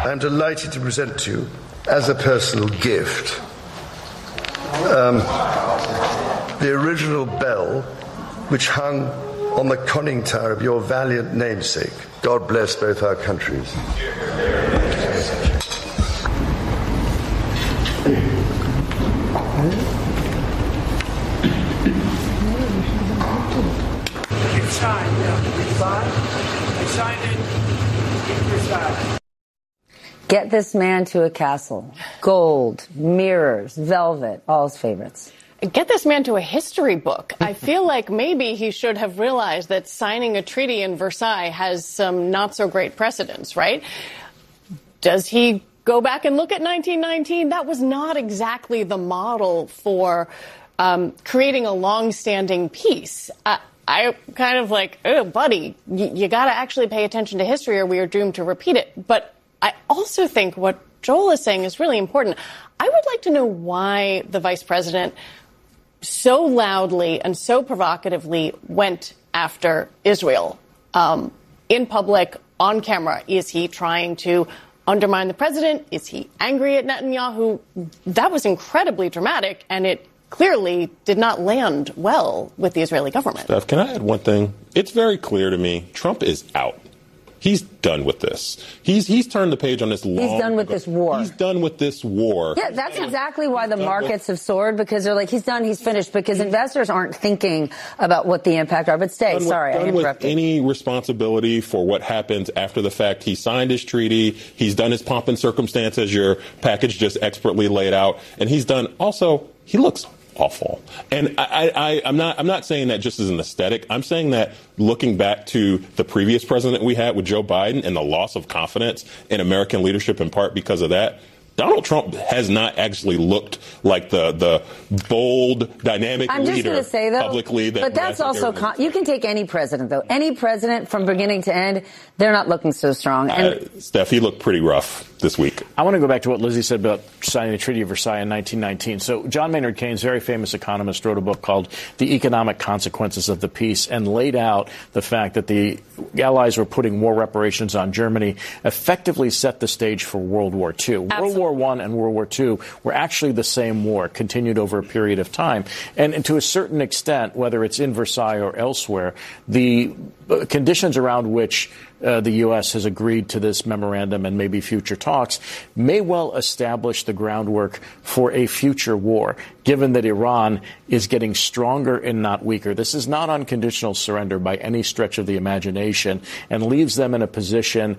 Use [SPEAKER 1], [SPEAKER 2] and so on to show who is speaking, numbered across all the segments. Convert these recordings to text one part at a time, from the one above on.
[SPEAKER 1] I'm delighted to present to you, as a personal gift, the original bell which hung on the conning tower of your valiant namesake. God bless both our countries.
[SPEAKER 2] It's signed, I signed it in Versailles.
[SPEAKER 3] Get this man to a castle. Gold, mirrors, velvet, all his favorites.
[SPEAKER 4] Get this man to a history book. I feel like maybe he should have realized that signing a treaty in Versailles has some not so great precedents, right? Does he go back and look at 1919? That was not exactly the model for creating a long-standing peace. I kind of like, oh, buddy, you got to actually pay attention to history or we are doomed to repeat it. But I also think what Joel is saying is really important. I would like to know why the vice president so loudly and so provocatively went after Israel in public, on camera. Is he trying to undermine the president? Is he angry at Netanyahu? That was incredibly dramatic, and it clearly did not land well with the Israeli government.
[SPEAKER 5] Steph, can I add one thing? It's very clear to me, Trump is out. He's done with this. He's turned the page on this long.
[SPEAKER 3] He's done with this war.
[SPEAKER 5] He's done with this war.
[SPEAKER 3] Yeah, that's exactly why the markets have soared, because they're like, he's done, he's finished, because investors aren't thinking about what the impact are. But stay, sorry, I interrupted.
[SPEAKER 5] With any responsibility for what happens after the fact. He signed his treaty. He's done his pomp and circumstance, as your package just expertly laid out. And he's done also, he looks awful. And I'm not saying that just as an aesthetic. I'm saying that looking back to the previous president we had with Joe Biden and the loss of confidence in American leadership in part because of that, Donald Trump has not actually looked like the bold, dynamic
[SPEAKER 3] I'm
[SPEAKER 5] leader
[SPEAKER 3] just going to say, though,
[SPEAKER 5] publicly.
[SPEAKER 3] But that's also, you can take any president, though. Any president from beginning to end, they're not looking so strong. And
[SPEAKER 5] Steph, he looked pretty rough this week.
[SPEAKER 6] I want to go back to what Lizzie said about signing the Treaty of Versailles in 1919. So John Maynard Keynes, very famous economist, wrote a book called The Economic Consequences of the Peace and laid out the fact that the Allies were putting war reparations on Germany, effectively set the stage for World War II. World War I and World War II were actually the same war, continued over a period of time. And to a certain extent, whether it's in Versailles or elsewhere, the conditions around which the U.S. has agreed to this memorandum and maybe future talks may well establish the groundwork for a future war, given that Iran is getting stronger and not weaker. This is not unconditional surrender by any stretch of the imagination and leaves them in a position,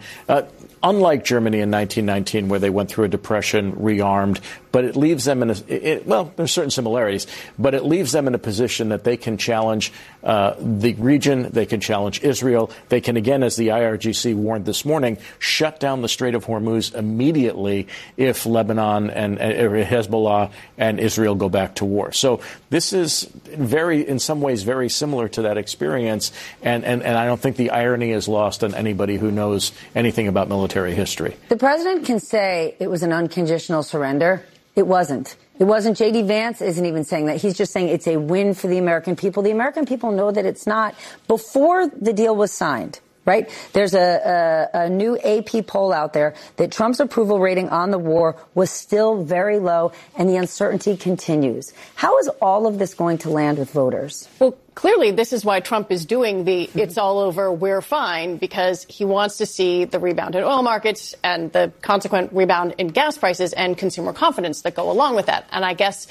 [SPEAKER 6] unlike Germany in 1919, where they went through a depression, rearmed, but it leaves them in well, there's certain similarities, but it leaves them in a position that they can challenge the region, they can challenge Israel, they can, again, as the IRGC warned this morning, shut down the Strait of Hormuz immediately if Lebanon and Hezbollah and Israel go back to war. So this is in some ways, very similar to that experience, and I don't think the irony is lost on anybody who knows anything about military history.
[SPEAKER 3] the president can say it was an unconditional surrender. It wasn't. It wasn't. J.D. Vance isn't even saying that. He's just saying it's a win for the American people. The American people know that it's not. Before the deal was signed, right, there's a new AP poll out there that Trump's approval rating on the war was still very low, and the uncertainty continues. How is all of this going to land with voters?
[SPEAKER 4] Well, clearly, this is why Trump is doing the it's all over, we're fine, because he wants to see the rebound in oil markets and the consequent rebound in gas prices and consumer confidence that go along with that. And I guess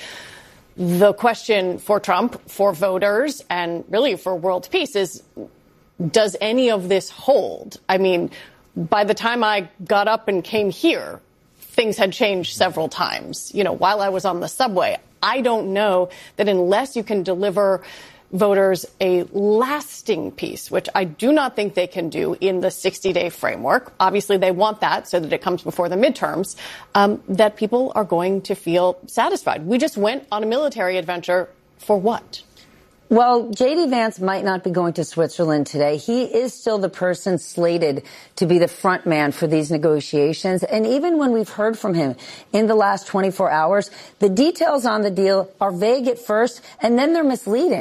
[SPEAKER 4] the question for Trump, for voters, and really for world peace is, does any of this hold? I mean, by the time I got up and came here, things had changed several times. You know, while I was on the subway, I don't know that unless you can deliver voters a lasting peace, which I do not think they can do in the 60-day framework. Obviously, they want that so that it comes before the midterms, that people are going to feel satisfied. We just went on a military adventure for what?
[SPEAKER 3] Well, J.D. Vance might not be going to Switzerland today. He is still the person slated to be the front man for these negotiations. And even when we've heard from him in the last 24 hours, the details on the deal are vague at first, and then they're misleading.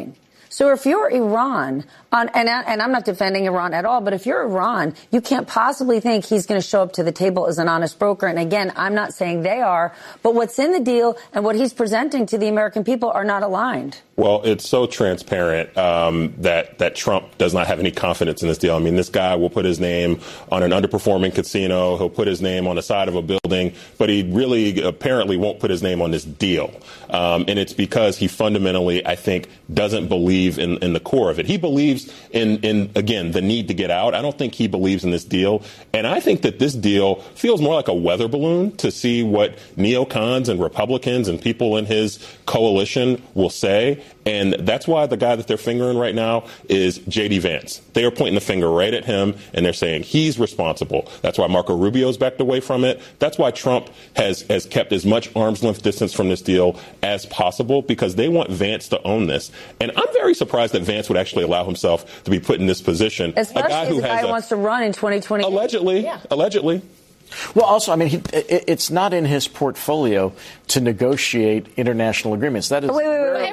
[SPEAKER 3] So if you're Iran, and I'm not defending Iran at all, but if you're Iran, you can't possibly think he's going to show up to the table as an honest broker. And again, I'm not saying they are, but what's in the deal and what he's presenting to the American people are not aligned.
[SPEAKER 5] Well, it's so transparent that Trump does not have any confidence in this deal. I mean, this guy will put his name on an underperforming casino. He'll put his name on the side of a building, but he really apparently won't put his name on this deal. And it's because he fundamentally, I think, doesn't believe in the core of it. He believes in, again, the need to get out. I don't think he believes in this deal. And I think that this deal feels more like a weather balloon to see what neocons and Republicans and people in his coalition will say. And that's why the guy that they're fingering right now is J.D. Vance. They are pointing the finger right at him, and they're saying he's responsible. That's why Marco Rubio's backed away from it. That's why Trump has kept as much arm's length distance from this deal as possible, because they want Vance to own this. And I'm very surprised that Vance would actually allow himself to be put in this position.
[SPEAKER 3] Especially as a guy who wants to run in 2020.
[SPEAKER 5] Allegedly.
[SPEAKER 6] Well, also, I mean, it's not in his portfolio to negotiate international agreements. That is.
[SPEAKER 3] Wait.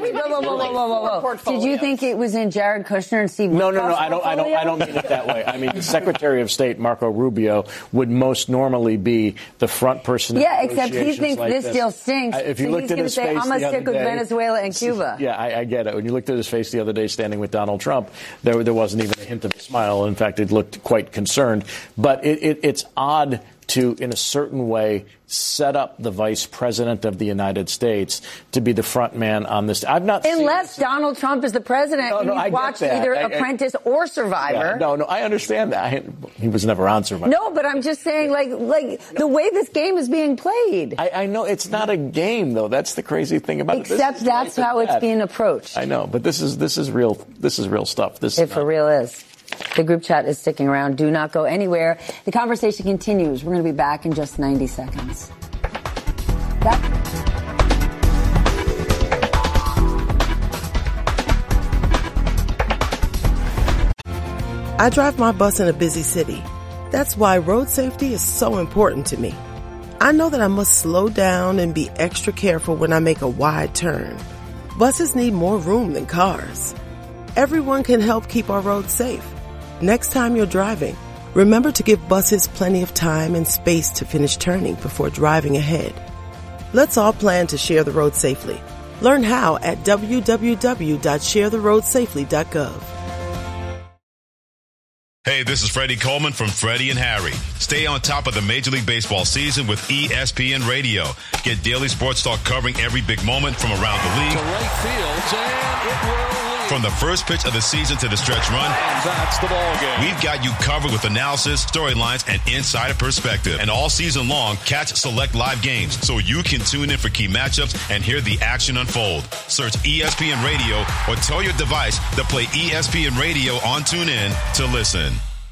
[SPEAKER 3] Whoa. Did you think it was in Jared Kushner and Steve?
[SPEAKER 6] No. I don't mean it that way. I mean, the Secretary of State Marco Rubio would most normally be the front person.
[SPEAKER 3] Yeah, except he thinks like this deal stinks.
[SPEAKER 6] If you
[SPEAKER 3] so
[SPEAKER 6] looked at his face,
[SPEAKER 3] I'm gonna stick with Venezuela and Cuba.
[SPEAKER 6] Yeah, I get it. When you looked at his face the other day, standing with Donald Trump, there wasn't even a hint of a smile. In fact, it looked quite concerned. But it's odd to, in a certain way, set up the vice president of the United States to be the front man on this. I've not
[SPEAKER 3] Unless Donald Trump is the president and you've watched either Apprentice or Survivor.
[SPEAKER 6] Yeah, no, I understand that. He was never on Survivor.
[SPEAKER 3] No, but I'm just saying, like the way this game is being played.
[SPEAKER 6] I know it's not a game, though. That's the crazy thing about it.
[SPEAKER 3] Except that's how it's being approached.
[SPEAKER 6] I know, but this is real. This is real stuff.
[SPEAKER 3] It for real is. The group chat is sticking around. Do not go anywhere. The conversation continues. We're going to be back in just 90 seconds.
[SPEAKER 7] I drive my bus in a busy city. That's why road safety is so important to me. I know that I must slow down and be extra careful when I make a wide turn. Buses need more room than cars. Everyone can help keep our roads safe. Next time you're driving, remember to give buses plenty of time and space to finish turning before driving ahead. Let's all plan to share the road safely. Learn how at www.sharetheroadsafely.gov.
[SPEAKER 8] Hey, this is Freddie Coleman from Freddie and Harry. Stay on top of the Major League Baseball season with ESPN Radio. Get daily sports talk covering every big moment from around the league.
[SPEAKER 9] To right field, and it will lead.
[SPEAKER 8] From the first pitch of the season to the stretch run,
[SPEAKER 9] and that's the ball game.
[SPEAKER 8] We've got you covered with analysis, storylines, and insider perspective. And all season long, catch select live games so you can tune in for key matchups and hear the action unfold. Search ESPN Radio or tell your device to play ESPN Radio on TuneIn to listen.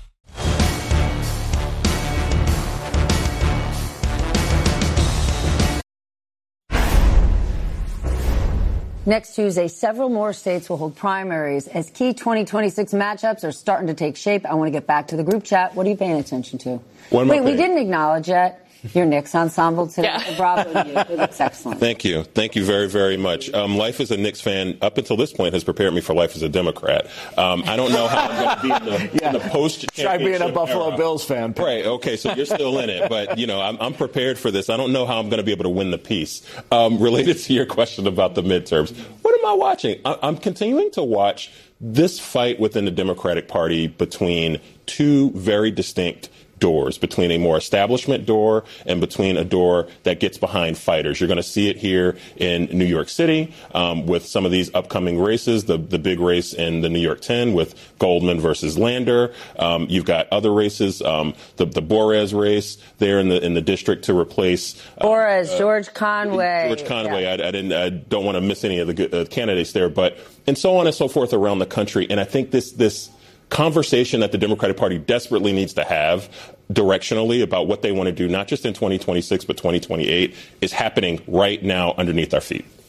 [SPEAKER 3] Next Tuesday, several more states will hold primaries as key 2026 matchups are starting to take shape. I want to get back to the group chat. What are you paying attention to? Wait, we didn't acknowledge yet your Knicks ensemble today. Yeah. Bravo to you. It looks excellent.
[SPEAKER 5] Thank you. Thank you very, very much. Life as a Knicks fan, up until this point, has prepared me for life as a Democrat. I don't know how I'm going to be in the post-championship
[SPEAKER 6] Try being a Buffalo
[SPEAKER 5] era.
[SPEAKER 6] Bills fan.
[SPEAKER 5] Right. Okay, so you're still in it. But, I'm prepared for this. I don't know how I'm going to be able to win the peace. Related to your question about the midterms, what am I watching? I'm continuing to watch this fight within the Democratic Party between two very distinct doors, between a more establishment door and between a door that gets behind fighters. You're going to see it here in New York City with some of these upcoming races, the big race in the New York 10 with Goldman versus Lander. You've got other races, the Borez race there in the district to replace
[SPEAKER 3] George Conway.
[SPEAKER 5] Yeah. I don't want to miss any of the good candidates there, and so on and so forth around the country. And I think this conversation that the Democratic Party desperately needs to have directionally about what they want to do, not just in 2026, but 2028, is happening right now underneath our feet.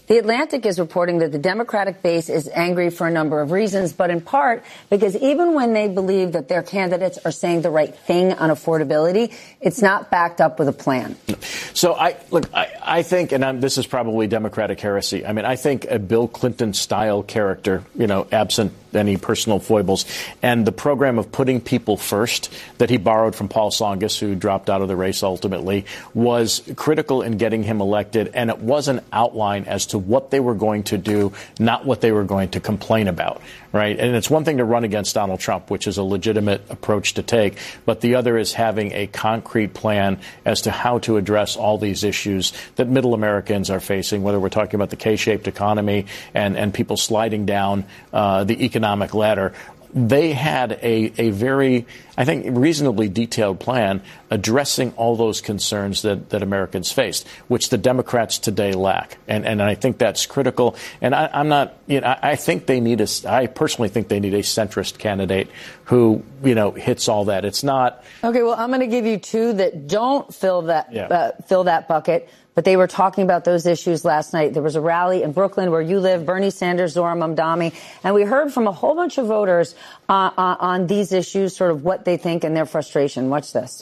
[SPEAKER 3] The Atlantic is reporting that the Democratic base is angry for a number of reasons, but in part because even when they believe that their candidates are saying the right thing on affordability, it's not backed up with a plan.
[SPEAKER 6] So I think, and this is probably Democratic heresy. I mean, I think a Bill Clinton style character, absent any personal foibles, and the program of putting people first that he borrowed from Paul Tsongas, who dropped out of the race ultimately, was critical in getting him elected. And it was an outline as to what they were going to do, not what they were going to complain about. Right. And it's one thing to run against Donald Trump, which is a legitimate approach to take. But the other is having a concrete plan as to how to address all these issues that middle Americans are facing, whether we're talking about the K-shaped economy and people sliding down the economic ladder. They had a very, I think, reasonably detailed plan addressing all those concerns that Americans faced, which the Democrats today lack. And I think that's critical. And I'm not, I think they need I personally think they need a centrist candidate who, hits all that. It's not.
[SPEAKER 3] Okay, well, I'm going to give you two that don't fill that bucket. But they were talking about those issues last night. There was a rally in Brooklyn where you live, Bernie Sanders, Zora Mamdani, and we heard from a whole bunch of voters on these issues, sort of what they think and their frustration. Watch this.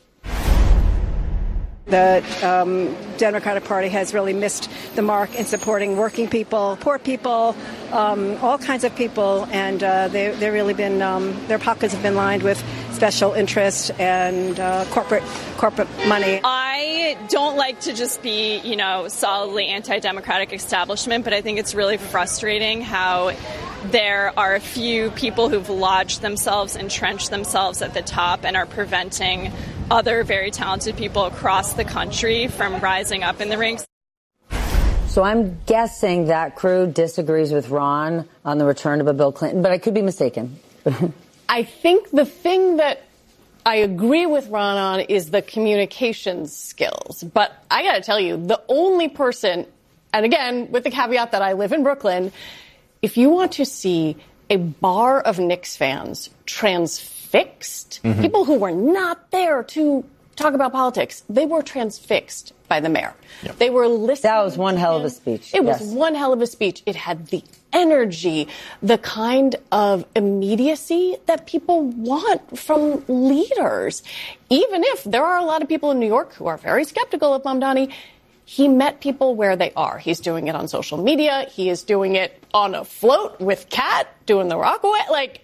[SPEAKER 10] The Democratic Party has really missed the mark in supporting working people, poor people, all kinds of people, and they've really been their pockets have been lined with special interests and corporate money.
[SPEAKER 11] I don't like to just be, solidly anti-democratic establishment, but I think it's really frustrating how there are a few people who've lodged themselves, entrenched themselves at the top, and are preventing other very talented people across the country from rising up in the ranks.
[SPEAKER 3] So I'm guessing that crew disagrees with Ron on the return of a Bill Clinton, but I could be mistaken.
[SPEAKER 4] I think the thing that I agree with Ron on is the communications skills. But I got to tell you, the only person, and again, with the caveat that I live in Brooklyn, if you want to see a bar of Knicks fans transfixed, people who were not there to talk about politics, they were transfixed by the mayor. Yep. They were listening.
[SPEAKER 3] That was one hell of a speech.
[SPEAKER 4] It was one hell of a speech. It had the energy, the kind of immediacy that people want from leaders. Even if there are a lot of people in New York who are very skeptical of Mamdani, he met people where they are. He's doing it on social media. He is doing it on a float with Kat, doing the Rockaway.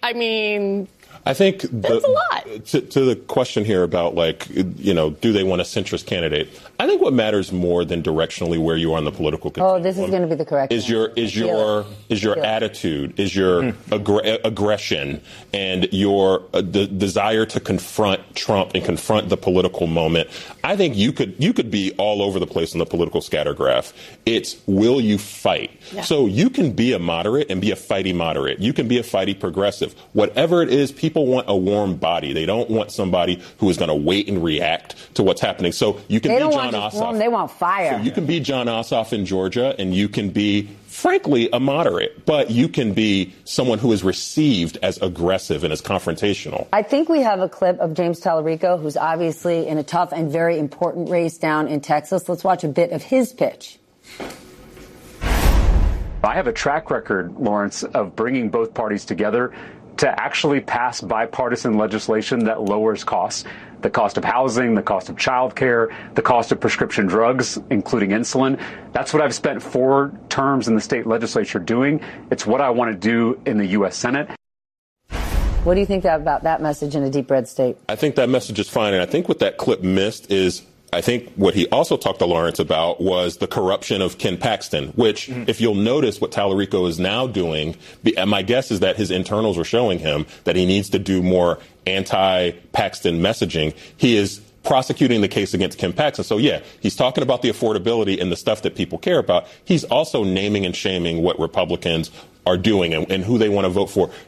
[SPEAKER 5] I think
[SPEAKER 4] that's a lot.
[SPEAKER 5] To the question here about do they want a centrist candidate? I think what matters more than directionally where you are on the political continuum.
[SPEAKER 3] Oh, this is going to be the correct
[SPEAKER 5] answer. Is your attitude, is your aggression, and your desire to confront Trump and confront the political moment. I think you could be all over the place on the political scatter graph. It's will you fight? Yeah. So you can be a moderate and be a fighty moderate. You can be a fighty progressive. Whatever it is, people want a warm body. They don't want somebody who is going to wait and react to what's happening. So you can be John Ossoff.
[SPEAKER 3] Warm, they want fire.
[SPEAKER 5] So you can be John Ossoff in Georgia, and you can be, frankly, a moderate. But you can be someone who is received as aggressive and as confrontational.
[SPEAKER 3] I think we have a clip of James Tallarico, who's obviously in a tough and very important race down in Texas. Let's watch a bit of his pitch.
[SPEAKER 12] I have a track record, Lawrence, of bringing both parties together to actually pass bipartisan legislation that lowers costs, the cost of housing, the cost of childcare, the cost of prescription drugs, including insulin. That's what I've spent 4 terms in the state legislature doing. It's what I want to do in the U.S. Senate.
[SPEAKER 3] What do you think about that message in a deep red state?
[SPEAKER 5] I think that message is fine. And I think what that clip missed is I think what he also talked to Lawrence about was the corruption of Ken Paxton, which, if you'll notice what Tallarico is now doing, my guess is that his internals are showing him that he needs to do more anti-Paxton messaging. He is prosecuting the case against Ken Paxton. So, yeah, he's talking about the affordability and the stuff that people care about. He's also naming and shaming what Republicans are doing and who they want to vote for.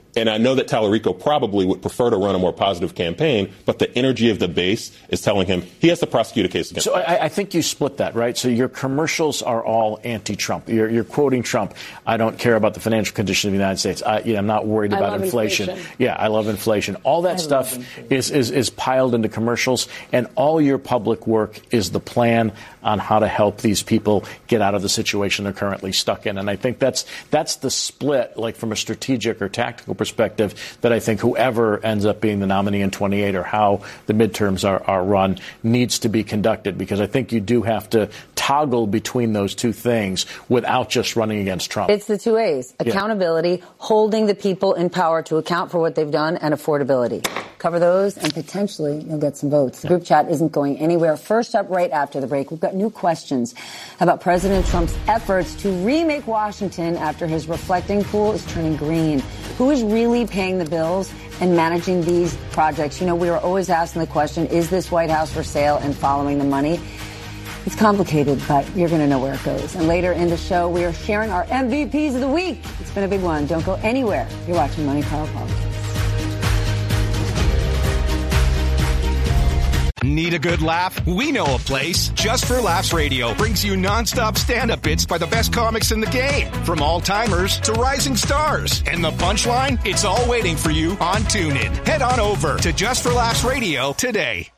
[SPEAKER 5] And I know that Tallarico probably would prefer to run a more positive campaign, but the energy of the base is telling him he has to prosecute a case against
[SPEAKER 6] him. So
[SPEAKER 5] Trump.
[SPEAKER 6] I think you split that, right? So your commercials are all anti-Trump. You're quoting Trump. I don't care about the financial condition of the United States. I'm not worried about inflation. Yeah, I love inflation. All that stuff is piled into commercials, and all your public work is the plan on how to help these people get out of the situation they're currently stuck in. And I think that's the split, like from a strategic or tactical perspective, that I think whoever ends up being the nominee in 28 or how the midterms are run needs to be conducted, because I think you do have to toggle between those two things without just running against Trump.
[SPEAKER 3] It's the two A's. Accountability, holding the people in power to account for what they've done, and affordability. Cover those, and potentially you'll get some votes. The group chat isn't going anywhere. First up, right after the break, we've got new questions about President Trump's efforts to remake Washington after his reflecting pool is turning green. Who is really paying the bills and managing these projects? You know, we are always asking the question, is this White House for sale, and following the money? It's complicated, but you're going to know where it goes. And later in the show, we are sharing our MVPs of the week. It's been a big one. Don't go anywhere. You're watching Money Power Politics.
[SPEAKER 13] Need a good laugh? We know a place. Just for Laughs Radio brings you nonstop stand-up bits by the best comics in the game, from all-timers to rising stars. And the punchline? It's all waiting for you on TuneIn. Head on over to Just for Laughs Radio today.